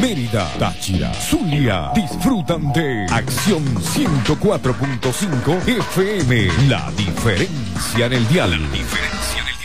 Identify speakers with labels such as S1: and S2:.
S1: Mérida, Táchira, Zulia disfrutan de Acción 104.5 FM. La diferencia en el dial.